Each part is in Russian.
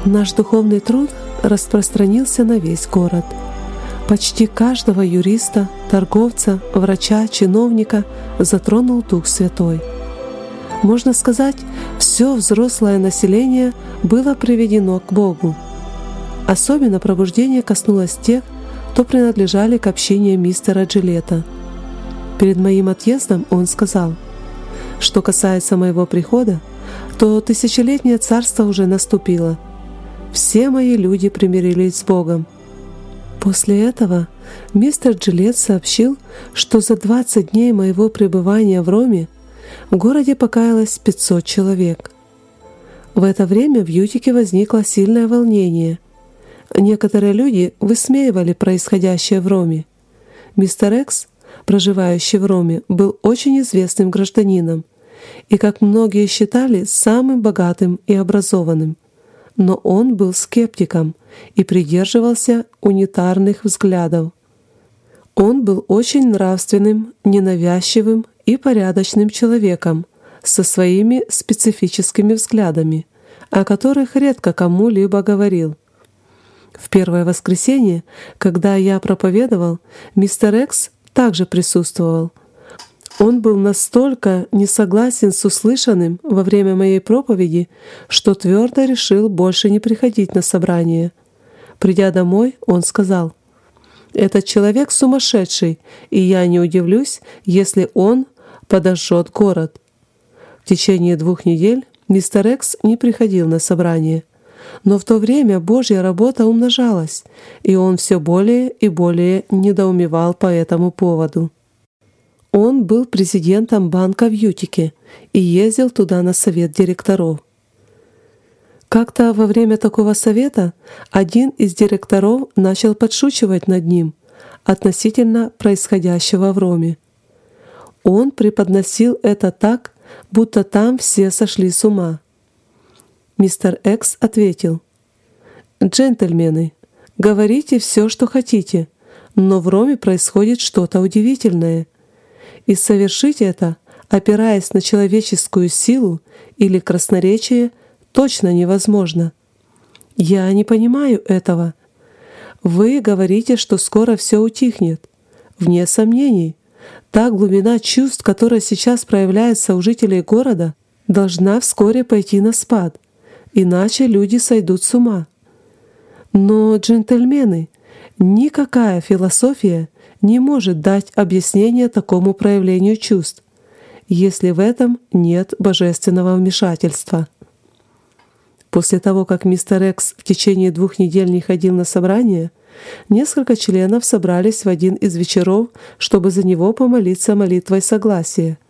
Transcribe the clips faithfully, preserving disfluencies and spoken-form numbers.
Наш духовный труд распространился на весь город. Почти каждого юриста, торговца, врача, чиновника затронул Дух Святой. Можно сказать, все взрослое население было приведено к Богу. Особенно пробуждение коснулось тех, кто принадлежали к общине мистера Джилета. Перед моим отъездом он сказал: «Что касается моего прихода, то тысячелетнее царство уже наступило. Все мои люди примирились с Богом». После этого мистер Джилет сообщил, что за двадцать дней моего пребывания в Роме в городе покаялось пятьсот человек. В это время в Ютике возникло сильное волнение. Некоторые люди высмеивали происходящее в Роме. Мистер Экс, проживающий в Роме, был очень известным гражданином и, как многие считали, самым богатым и образованным. Но он был скептиком и придерживался унитарных взглядов. Он был очень нравственным, ненавязчивым и порядочным человеком со своими специфическими взглядами, о которых редко кому-либо говорил. В первое воскресенье, когда я проповедовал, мистер Экс также присутствовал. Он был настолько не согласен с услышанным во время моей проповеди, что твердо решил больше не приходить на собрание. Придя домой, он сказал: «Этот человек сумасшедший, и я не удивлюсь, если он подожжет город». В течение двух недель мистер Экс не приходил на собрание. Но в то время Божья работа умножалась, и он все более и более недоумевал по этому поводу. Он был президентом банка в Ютике и ездил туда на совет директоров. Как-то во время такого совета один из директоров начал подшучивать над ним относительно происходящего в Роме. Он преподносил это так, будто там все сошли с ума. Мистер Экс ответил: «Джентльмены, говорите все, что хотите, но в Роме происходит что-то удивительное. И совершить это, опираясь на человеческую силу или красноречие, точно невозможно. Я не понимаю этого. Вы говорите, что скоро все утихнет. Вне сомнений, та глубина чувств, которая сейчас проявляется у жителей города, должна вскоре пойти на спад, иначе люди сойдут с ума. Но, джентльмены, никакая философия не может дать объяснение такому проявлению чувств, если в этом нет божественного вмешательства». После того, как мистер Экс в течение двух недель не ходил на собрание, несколько членов собрались в один из вечеров, чтобы за него помолиться молитвой согласия.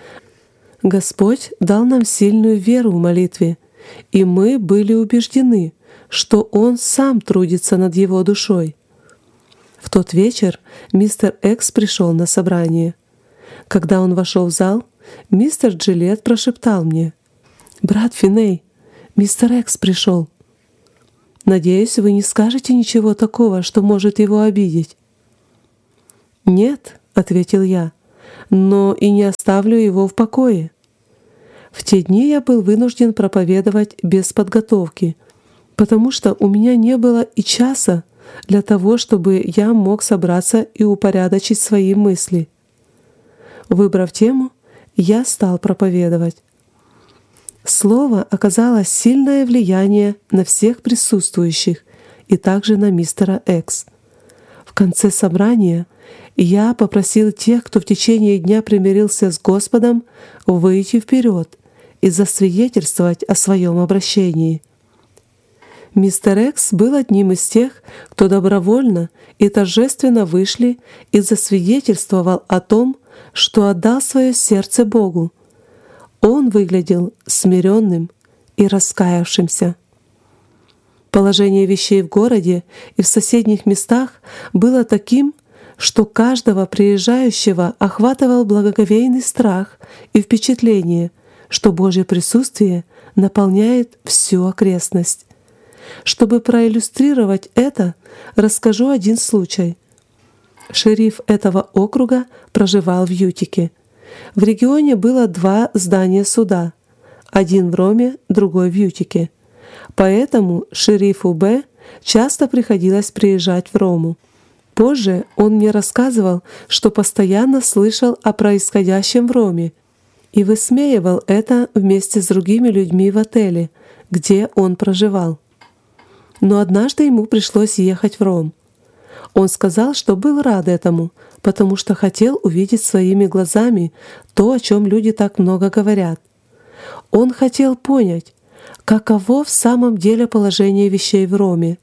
Господь дал нам сильную веру в молитве, и мы были убеждены, что Он сам трудится над его душой. В тот вечер мистер Экс пришел на собрание. Когда он вошел в зал, мистер Джилет прошептал мне: «Брат Финей, мистер Экс пришел. Надеюсь, вы не скажете ничего такого, что может его обидеть». «Нет», — ответил я, — «но и не оставлю его в покое». В те дни я был вынужден проповедовать без подготовки, потому что у меня не было и часа для того, чтобы я мог собраться и упорядочить свои мысли. Выбрав тему, я стал проповедовать. Слово оказало сильное влияние на всех присутствующих и также на мистера Экс. В конце собрания я попросил тех, кто в течение дня примирился с Господом, выйти вперед и засвидетельствовать о своем обращении. Мистер Экс был одним из тех, кто добровольно и торжественно вышли и засвидетельствовал о том, что отдал свое сердце Богу. Он выглядел смиренным и раскаявшимся. Положение вещей в городе и в соседних местах было таким, что каждого приезжающего охватывал благоговейный страх и впечатление, что Божье присутствие наполняет всю окрестность. Чтобы проиллюстрировать это, расскажу один случай. Шериф этого округа проживал в Ютике. В регионе было два здания суда, один в Роме, другой в Ютике. Поэтому шерифу Б часто приходилось приезжать в Рому. Позже он мне рассказывал, что постоянно слышал о происходящем в Роме и высмеивал это вместе с другими людьми в отеле, где он проживал. Но однажды ему пришлось ехать в Ром. Он сказал, что был рад этому, потому что хотел увидеть своими глазами то, о чем люди так много говорят. Он хотел понять, каково в самом деле положение вещей в Роме.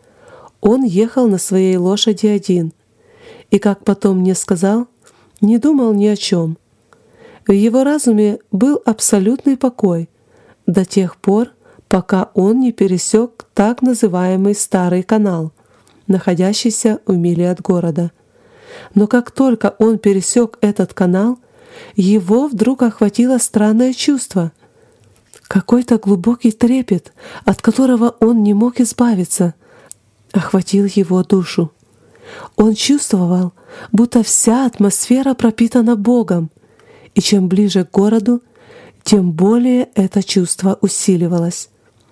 Он ехал на своей лошади один, и, как потом мне сказал, не думал ни о чем. В его разуме был абсолютный покой до тех пор, пока он не пересек так называемый Старый канал, находящийся в миле от города. Но как только он пересек этот канал, его вдруг охватило странное чувство, какой-то глубокий трепет, от которого он не мог избавиться, охватил его душу. Он чувствовал, будто вся атмосфера пропитана Богом, и чем ближе к городу, тем более это чувство усиливалось.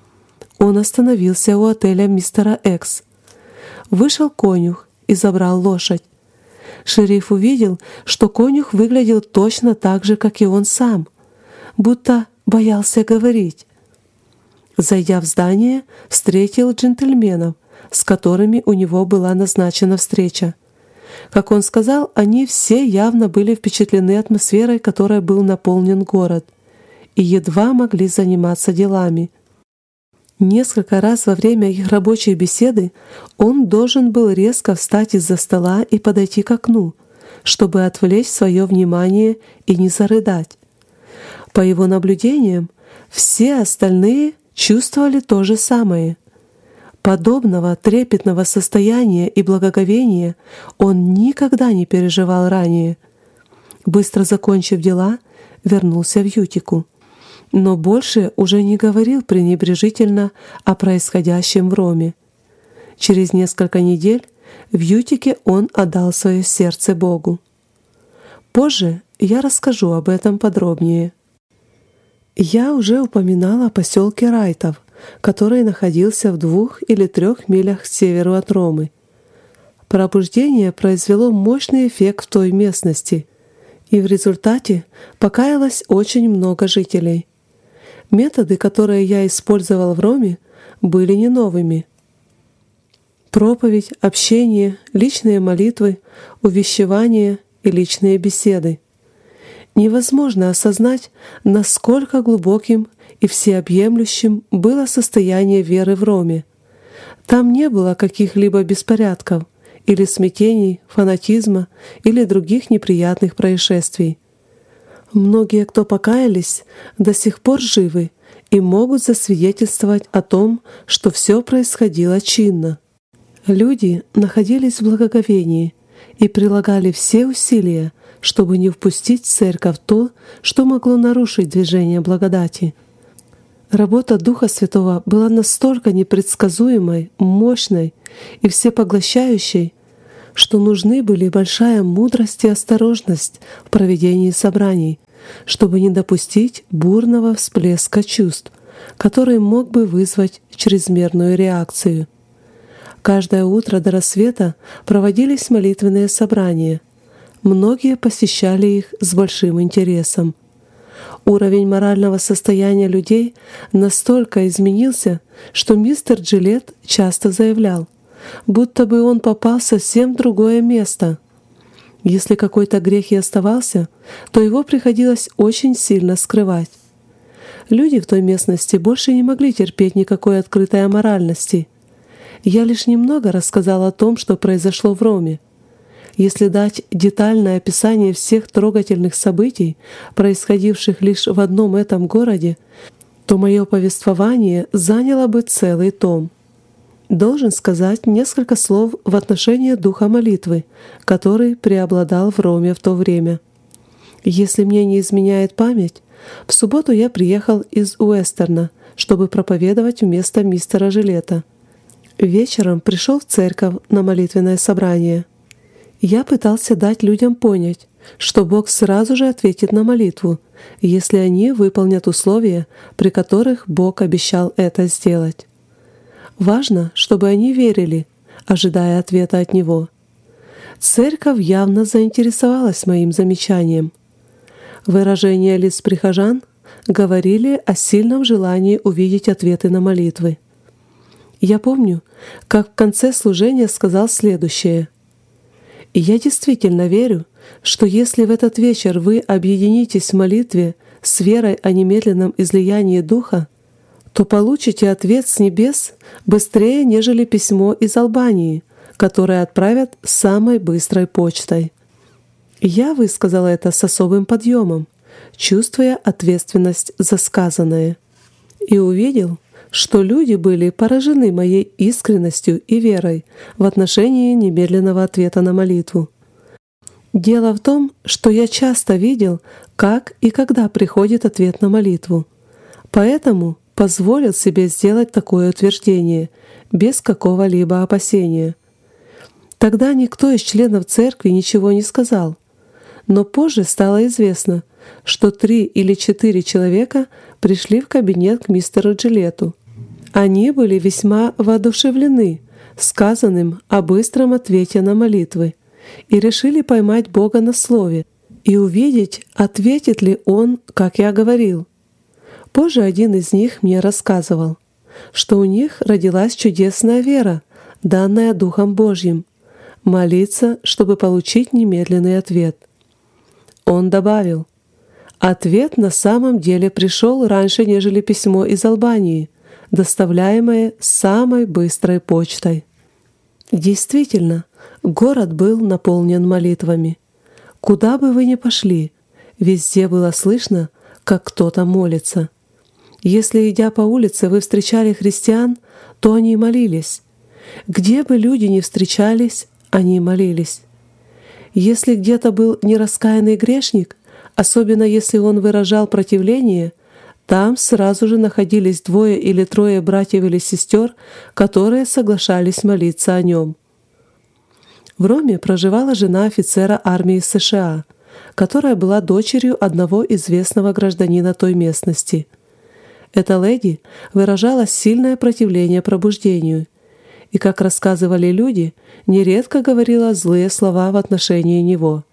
Он остановился у отеля мистера Экс. Вышел конюх и забрал лошадь. Шериф увидел, что конюх выглядел точно так же, как и он сам, будто боялся говорить. Зайдя в здание, встретил джентльменов, с которыми у него была назначена встреча. Как он сказал, они все явно были впечатлены атмосферой, которой был наполнен город, и едва могли заниматься делами. Несколько раз во время их рабочей беседы он должен был резко встать из-за стола и подойти к окну, чтобы отвлечь свое внимание и не зарыдать. По его наблюдениям, все остальные чувствовали то же самое. Подобного трепетного состояния и благоговения он никогда не переживал ранее. Быстро закончив дела, вернулся в Ютику, но больше уже не говорил пренебрежительно о происходящем в Роме. Через несколько недель в Ютике он отдал свое сердце Богу. Позже я расскажу об этом подробнее. Я уже упоминала о поселке Райтов, который находился в двух или трех милях к северу от Ромы. Пробуждение произвело мощный эффект в той местности, и в результате покаялось очень много жителей. Методы, которые я использовал в Роме, были не новыми. Проповедь, общение, личные молитвы, увещевания и личные беседы. Невозможно осознать, насколько глубоким и всеобъемлющим было состояние веры в Роме. Там не было каких-либо беспорядков или смятений, фанатизма или других неприятных происшествий. Многие, кто покаялись, до сих пор живы и могут засвидетельствовать о том, что все происходило чинно. Люди находились в благоговении и прилагали все усилия, чтобы не впустить в церковь то, что могло нарушить движение благодати. Работа Духа Святого была настолько непредсказуемой, мощной и всепоглощающей, что нужны были большая мудрость и осторожность в проведении собраний, чтобы не допустить бурного всплеска чувств, который мог бы вызвать чрезмерную реакцию. Каждое утро до рассвета проводились молитвенные собрания. Многие посещали их с большим интересом. Уровень морального состояния людей настолько изменился, что мистер Джилет часто заявлял, будто бы он попал в совсем другое место. Если какой-то грех и оставался, то его приходилось очень сильно скрывать. Люди в той местности больше не могли терпеть никакой открытой аморальности. Я лишь немного рассказал о том, что произошло в Роме. Если дать детальное описание всех трогательных событий, происходивших лишь в одном этом городе, то мое повествование заняло бы целый том. Должен сказать несколько слов в отношении духа молитвы, который преобладал в Роме в то время. Если мне не изменяет память, в субботу я приехал из Уэстерна, чтобы проповедовать вместо мистера Джилета. Вечером пришел в церковь на молитвенное собрание. Я пытался дать людям понять, что Бог сразу же ответит на молитву, если они выполнят условия, при которых Бог обещал это сделать. Важно, чтобы они верили, ожидая ответа от Него. Церковь явно заинтересовалась моим замечанием. Выражения лиц прихожан говорили о сильном желании увидеть ответы на молитвы. Я помню, как в конце служения сказал следующее. «И я действительно верю, что если в этот вечер вы объединитесь в молитве с верой о немедленном излиянии Духа, то получите ответ с небес быстрее, нежели письмо из Албании, которое отправят самой быстрой почтой». Я высказала это с особым подъемом, чувствуя ответственность за сказанное, и увидел, что люди были поражены моей искренностью и верой в отношении немедленного ответа на молитву. Дело в том, что я часто видел, как и когда приходит ответ на молитву, поэтому позволил себе сделать такое утверждение без какого-либо опасения. Тогда никто из членов церкви ничего не сказал, но позже стало известно, что три или четыре человека пришли в кабинет к мистеру Джилету. Они были весьма воодушевлены сказанным о быстром ответе на молитвы и решили поймать Бога на слове и увидеть, ответит ли Он, как я говорил. Позже один из них мне рассказывал, что у них родилась чудесная вера, данная Духом Божьим, молиться, чтобы получить немедленный ответ. Он добавил, ответ на самом деле пришел раньше, нежели письмо из Албании, доставляемое самой быстрой почтой. Действительно, город был наполнен молитвами. Куда бы вы ни пошли, везде было слышно, как кто-то молится. Если, идя по улице, вы встречали христиан, то они молились. Где бы люди ни встречались, они молились. Если где-то был нераскаянный грешник, особенно если он выражал противление, там сразу же находились двое или трое братьев или сестер, которые соглашались молиться о нем. В Роме проживала жена офицера армии США, которая была дочерью одного известного гражданина той местности. Эта леди выражала сильное противление пробуждению и, как рассказывали люди, нередко говорила злые слова в отношении него.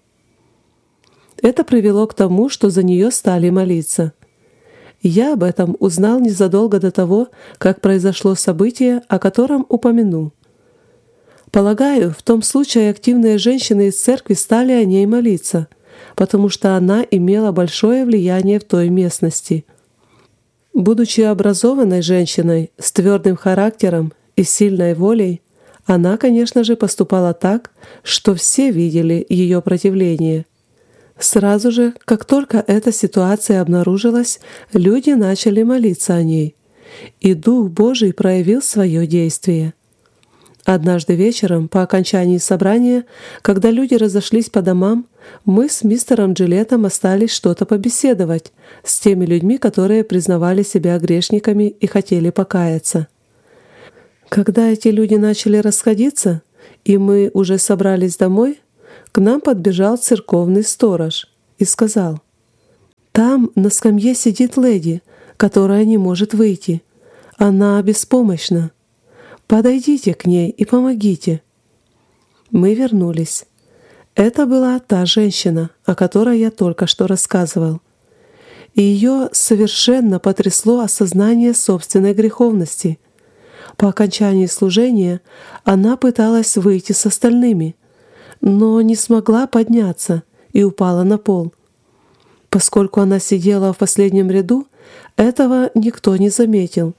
Это привело к тому, что за нее стали молиться. Я об этом узнал незадолго до того, как произошло событие, о котором упомяну. Полагаю, в том случае активные женщины из церкви стали о ней молиться, потому что она имела большое влияние в той местности. Будучи образованной женщиной с твердым характером и сильной волей, она, конечно же, поступала так, что все видели ее противление. Сразу же, как только эта ситуация обнаружилась, люди начали молиться о ней, и Дух Божий проявил свое действие. Однажды вечером, по окончании собрания, когда люди разошлись по домам, мы с мистером Джилетом остались что-то побеседовать с теми людьми, которые признавали себя грешниками и хотели покаяться. Когда эти люди начали расходиться, и мы уже собрались домой, к нам подбежал церковный сторож и сказал: «Там на скамье сидит леди, которая не может выйти. Она беспомощна. Подойдите к ней и помогите». Мы вернулись. Это была та женщина, о которой я только что рассказывал. И ее совершенно потрясло осознание собственной греховности. По окончании служения она пыталась выйти с остальными, но не смогла подняться и упала на пол. Поскольку она сидела в последнем ряду, этого никто не заметил.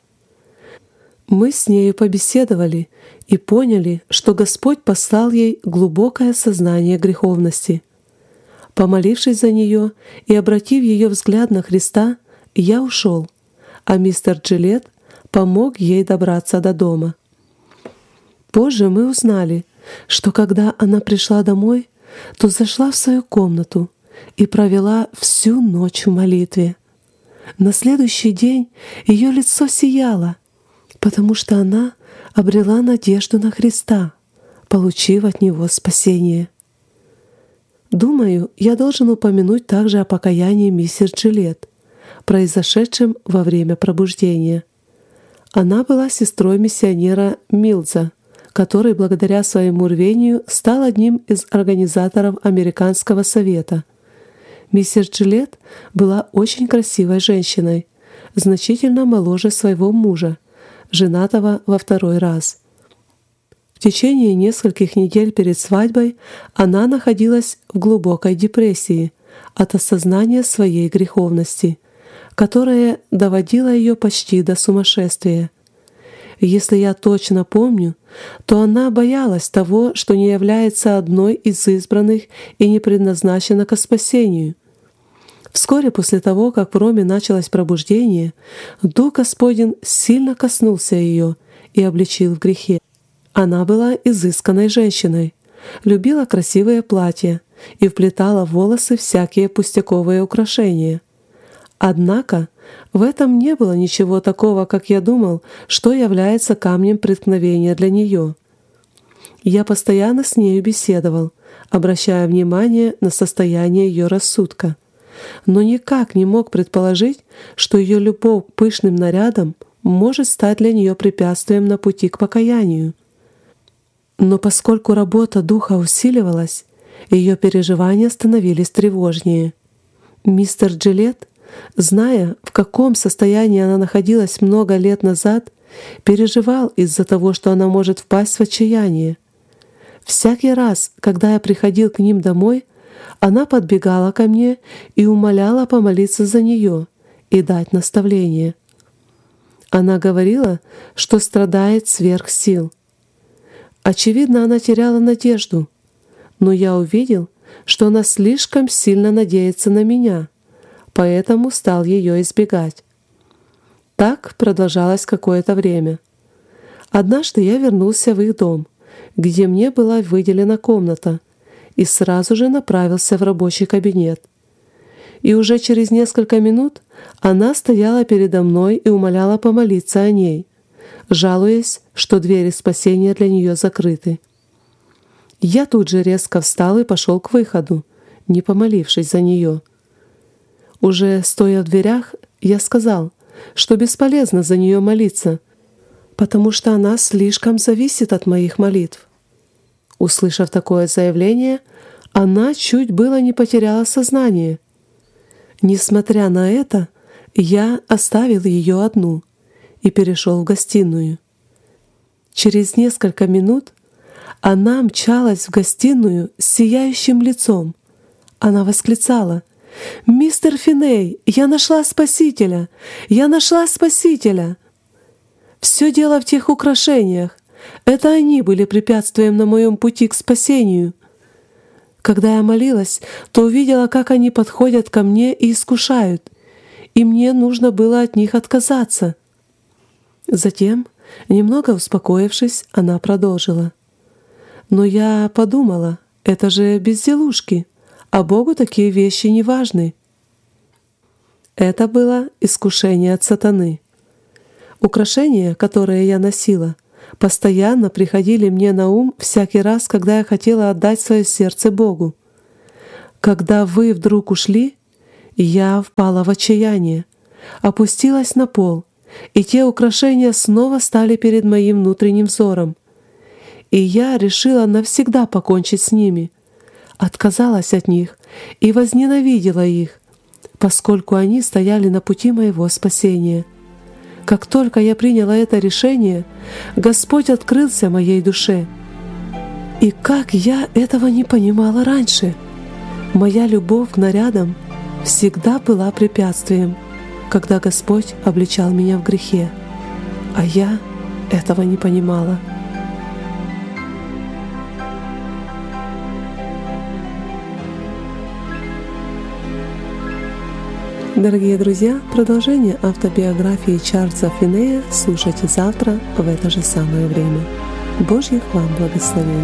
Мы с нею побеседовали и поняли, что Господь послал ей глубокое сознание греховности. Помолившись за нее и обратив ее взгляд на Христа, я ушел, а мистер Джилет помог ей добраться до дома. Позже мы узнали, что когда она пришла домой, то зашла в свою комнату и провела всю ночь в молитве. На следующий день ее лицо сияло, потому что она обрела надежду на Христа, получив от Него спасение. Думаю, я должен упомянуть также о покаянии миссис Джилет, произошедшем во время пробуждения. Она была сестрой миссионера Милза, который благодаря своему рвению стал одним из организаторов Американского совета. Миссис Джилет была очень красивой женщиной, значительно моложе своего мужа, женатого во второй раз. В течение нескольких недель перед свадьбой она находилась в глубокой депрессии от осознания своей греховности, которая доводила ее почти до сумасшествия. Если я точно помню, то она боялась того, что не является одной из избранных и не предназначена ко спасению. Вскоре после того, как в Роме началось пробуждение, Дух Господень сильно коснулся ее и обличил в грехе. Она была изысканной женщиной, любила красивые платья и вплетала в волосы всякие пустяковые украшения. Однако в этом не было ничего такого, как я думал, что является камнем преткновения для нее. Я постоянно с нею беседовал, обращая внимание на состояние ее рассудка, но никак не мог предположить, что ее любовь к пышным нарядам может стать для нее препятствием на пути к покаянию. Но поскольку работа духа усиливалась, ее переживания становились тревожнее. Мистер Джилет, зная, в каком состоянии она находилась много лет назад, переживал из-за того, что она может впасть в отчаяние. Всякий раз, когда я приходил к ним домой, она подбегала ко мне и умоляла помолиться за нее и дать наставление. Она говорила, что страдает сверх сил. Очевидно, она теряла надежду, но я увидел, что она слишком сильно надеется на меня, поэтому стал ее избегать. Так продолжалось какое-то время. Однажды я вернулся в их дом, где мне была выделена комната, и сразу же направился в рабочий кабинет. И уже через несколько минут она стояла передо мной и умоляла помолиться о ней, жалуясь, что двери спасения для нее закрыты. Я тут же резко встал и пошел к выходу, не помолившись за нее. Уже стоя в дверях, я сказал, что бесполезно за нее молиться, потому что она слишком зависит от моих молитв. Услышав такое заявление, она чуть было не потеряла сознание. Несмотря на это, я оставил ее одну и перешел в гостиную. Через несколько минут она мчалась в гостиную с сияющим лицом. Она восклицала: «Мистер Финей, я нашла Спасителя! Я нашла Спасителя!» Все дело в тех украшениях. Это они были препятствием на моем пути к спасению. Когда я молилась, то увидела, как они подходят ко мне и искушают, и мне нужно было от них отказаться. Затем, немного успокоившись, она продолжила: «Но я подумала, это же безделушки, а Богу такие вещи не важны». Это было искушение от сатаны. Украшения, которые я носила, постоянно приходили мне на ум всякий раз, когда я хотела отдать свое сердце Богу. Когда вы вдруг ушли, я впала в отчаяние, опустилась на пол, и те украшения снова стали перед моим внутренним взором. И я решила навсегда покончить с ними, отказалась от них и возненавидела их, поскольку они стояли на пути моего спасения. Как только я приняла это решение, Господь открылся моей душе. И как я этого не понимала раньше! Моя любовь к нарядам всегда была препятствием, когда Господь обличал меня в грехе, а я этого не понимала. Дорогие друзья, продолжение автобиографии Чарльза Финея слушайте завтра в это же самое время. Божьих вам благословений!